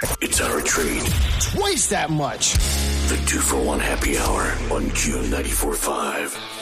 It's our treat. Twice that much. The 2-for-1 happy hour on Q94.5.